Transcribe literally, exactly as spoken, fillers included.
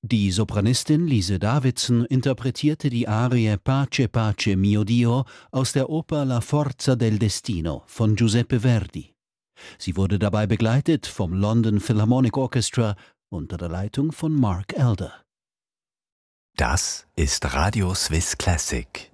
Die Sopranistin Lise Davidson interpretierte die Arie Pace Pace mio Dio aus der Oper La Forza del Destino von Giuseppe Verdi. Sie wurde dabei begleitet vom London Philharmonic Orchestra unter der Leitung von Mark Elder. Das ist Radio Swiss Classic.